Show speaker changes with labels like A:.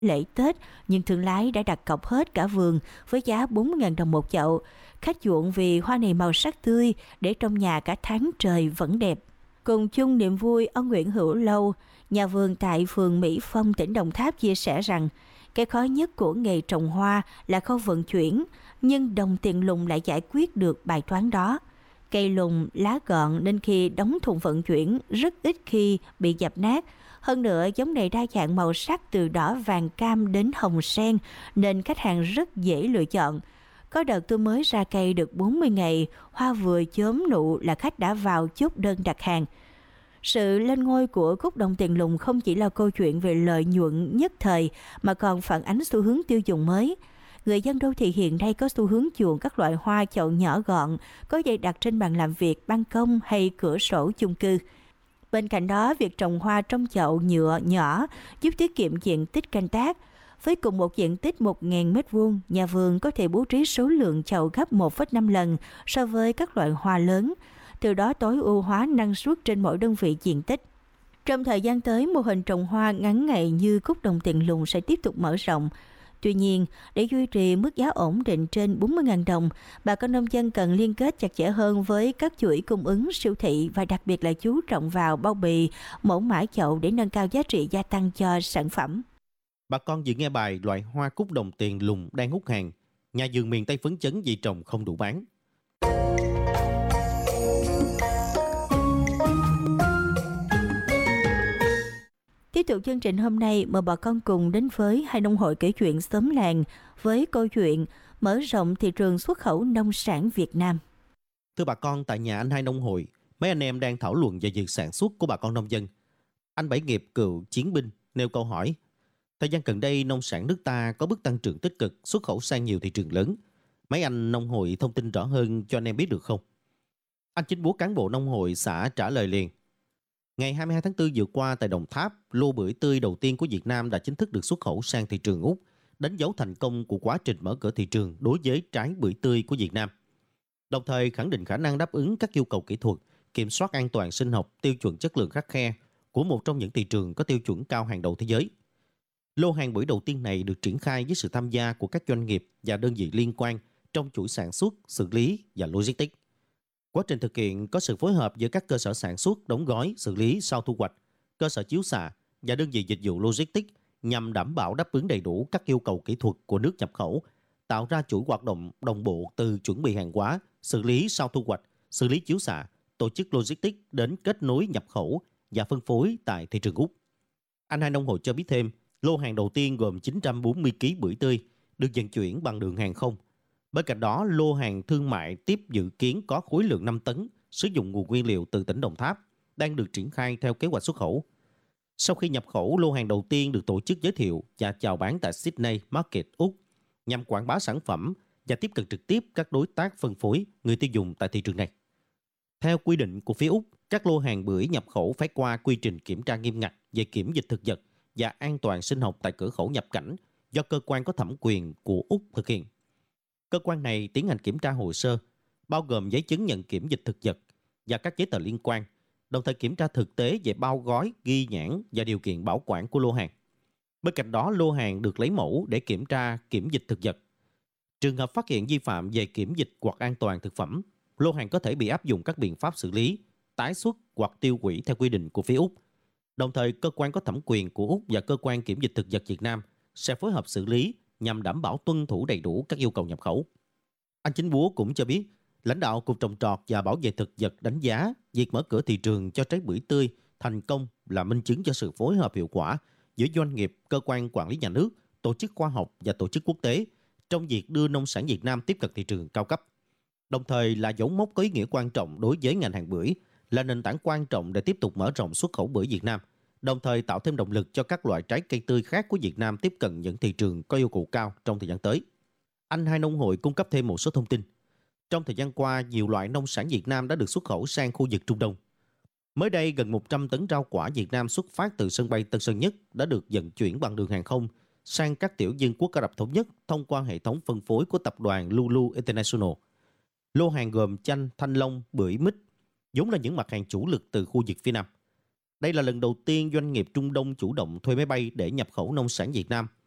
A: lễ Tết, nhưng thương lái đã đặt cọc hết cả vườn với giá 40.000 đồng một chậu. Khách chuộng vì hoa này màu sắc tươi, để trong nhà cả tháng trời vẫn đẹp. Cùng chung niềm vui, ông Nguyễn Hữu Lâu, nhà vườn tại phường Mỹ Phong, tỉnh Đồng Tháp chia sẻ rằng cái khó nhất của nghề trồng hoa là khâu vận chuyển, nhưng đồng tiền lùng lại giải quyết được bài toán đó. Cây lùng lá gọn nên khi đóng thùng vận chuyển rất ít khi bị dập nát. Hơn nữa, giống này đa dạng màu sắc từ đỏ vàng cam đến hồng sen nên khách hàng rất dễ lựa chọn. Có đợt tôi mới ra cây được 40 ngày, hoa vừa chớm nụ là khách đã vào chốt đơn đặt hàng. Sự lên ngôi của cúc đồng tiền lùng không chỉ là câu chuyện về lợi nhuận nhất thời mà còn phản ánh xu hướng tiêu dùng mới. Người dân đô thị hiện nay có xu hướng chuộng các loại hoa chậu nhỏ gọn, có dây đặt trên bàn làm việc, ban công hay cửa sổ chung cư. Bên cạnh đó, việc trồng hoa trong chậu nhựa nhỏ giúp tiết kiệm diện tích canh tác. Với cùng một diện tích 1.000 m², nhà vườn có thể bố trí số lượng chậu gấp 1,5 lần so với các loại hoa lớn, từ đó tối ưu hóa năng suất trên mỗi đơn vị diện tích. Trong thời gian tới, mô hình trồng hoa ngắn ngày như cúc đồng tiền lùng sẽ tiếp tục mở rộng. Tuy nhiên, để duy trì mức giá ổn định trên 40.000 đồng, bà con nông dân cần liên kết chặt chẽ hơn với các chuỗi cung ứng, siêu thị và đặc biệt là chú trọng vào bao bì, mẫu mã chậu để nâng cao giá trị gia tăng cho sản phẩm.
B: Bà con vừa nghe bài loại hoa cúc đồng tiền lùng đang hút hàng. Nhà vườn miền Tây phấn chấn vì trồng không đủ bán.
A: Tiếp tục chương trình hôm nay, mời bà con cùng đến với Hai Nông Hội kể chuyện xóm làng với câu chuyện mở rộng thị trường xuất khẩu nông sản Việt Nam.
B: Thưa bà con, tại nhà anh Hai Nông Hội, mấy anh em đang thảo luận về việc sản xuất của bà con nông dân. Anh Bảy Nghiệp, cựu chiến binh, nêu câu hỏi: thời gian gần đây nông sản nước ta có bước tăng trưởng tích cực, xuất khẩu sang nhiều thị trường lớn. Mấy anh nông hội thông tin rõ hơn cho anh em biết được không? Anh Chính Búa, cán bộ nông hội xã, trả lời liền: ngày 22 tháng 4 vừa qua tại Đồng Tháp, lô bưởi tươi đầu tiên của Việt Nam đã chính thức được xuất khẩu sang thị trường Úc, đánh dấu thành công của quá trình mở cửa thị trường đối với trái bưởi tươi của Việt Nam, đồng thời khẳng định khả năng đáp ứng các yêu cầu kỹ thuật, kiểm soát an toàn sinh học, tiêu chuẩn chất lượng khắt khe của một trong những thị trường có tiêu chuẩn cao hàng đầu thế giới. Lô hàng bưởi đầu tiên này được triển khai với sự tham gia của các doanh nghiệp và đơn vị liên quan trong chuỗi sản xuất, xử lý và logistics. Quá trình thực hiện có sự phối hợp giữa các cơ sở sản xuất, đóng gói, xử lý sau thu hoạch, cơ sở chiếu xạ và đơn vị dịch vụ logistics nhằm đảm bảo đáp ứng đầy đủ các yêu cầu kỹ thuật của nước nhập khẩu, tạo ra chuỗi hoạt động đồng bộ từ chuẩn bị hàng hóa, xử lý sau thu hoạch, xử lý chiếu xạ, tổ chức logistics đến kết nối nhập khẩu và phân phối tại thị trường Úc. Anh Hai Nông Hội cho biết thêm, lô hàng đầu tiên gồm 940 kg bưởi tươi được vận chuyển bằng đường hàng không. Bên cạnh đó, lô hàng thương mại tiếp dự kiến có khối lượng 5 tấn, sử dụng nguồn nguyên liệu từ tỉnh Đồng Tháp, đang được triển khai theo kế hoạch xuất khẩu. Sau khi nhập khẩu, lô hàng đầu tiên được tổ chức giới thiệu và chào bán tại Sydney Market, Úc, nhằm quảng bá sản phẩm và tiếp cận trực tiếp các đối tác phân phối, người tiêu dùng tại thị trường này. Theo quy định của phía Úc, các lô hàng bưởi nhập khẩu phải qua quy trình kiểm tra nghiêm ngặt về kiểm dịch thực vật và an toàn sinh học tại cửa khẩu nhập cảnh do cơ quan có thẩm quyền của Úc thực hiện. Cơ quan này tiến hành kiểm tra hồ sơ, bao gồm giấy chứng nhận kiểm dịch thực vật và các giấy tờ liên quan, đồng thời kiểm tra thực tế về bao gói, ghi nhãn và điều kiện bảo quản của lô hàng. Bên cạnh đó, lô hàng được lấy mẫu để kiểm tra kiểm dịch thực vật. Trường hợp phát hiện vi phạm về kiểm dịch hoặc an toàn thực phẩm, lô hàng có thể bị áp dụng các biện pháp xử lý, tái xuất hoặc tiêu hủy theo quy định của phía Úc. Đồng thời, cơ quan có thẩm quyền của Úc và cơ quan kiểm dịch thực vật Việt Nam sẽ phối hợp xử lý nhằm đảm bảo tuân thủ đầy đủ các yêu cầu nhập khẩu. Anh Chính Búa cũng cho biết, lãnh đạo Cục Trồng trọt và Bảo vệ thực vật đánh giá việc mở cửa thị trường cho trái bưởi tươi thành công là minh chứng cho sự phối hợp hiệu quả giữa doanh nghiệp, cơ quan quản lý nhà nước, tổ chức khoa học và tổ chức quốc tế trong việc đưa nông sản Việt Nam tiếp cận thị trường cao cấp. Đồng thời là dấu mốc có ý nghĩa quan trọng đối với ngành hàng bưởi, là nền tảng quan trọng để tiếp tục mở rộng xuất khẩu bưởi Việt Nam, đồng thời tạo thêm động lực cho các loại trái cây tươi khác của Việt Nam tiếp cận những thị trường có yêu cầu cao trong thời gian tới. Anh Hai Nông Hội cung cấp thêm một số thông tin. Trong thời gian qua, nhiều loại nông sản Việt Nam đã được xuất khẩu sang khu vực Trung Đông. Mới đây, gần 100 tấn rau quả Việt Nam xuất phát từ sân bay Tân Sơn Nhất đã được vận chuyển bằng đường hàng không sang các tiểu vương quốc Ả Rập Thống Nhất thông qua hệ thống phân phối của tập đoàn Lulu International. Lô hàng gồm chanh, thanh long, bưởi, mít, vốn là những mặt hàng chủ lực từ khu vực phía Nam. Đây là lần đầu tiên doanh nghiệp Trung Đông chủ động thuê máy bay để nhập khẩu nông sản Việt Nam